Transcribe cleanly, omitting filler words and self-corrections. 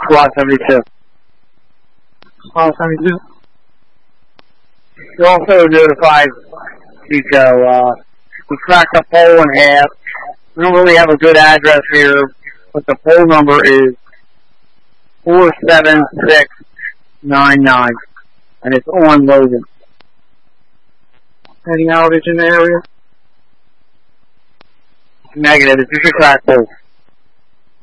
Squad 72. Squad 72. You also notified Chico, we cracked the pole in half. We don't really have a good address here, but the pole number is 47699, and it's on Logan. Any outage in the area? Negative. It's just a crack pole.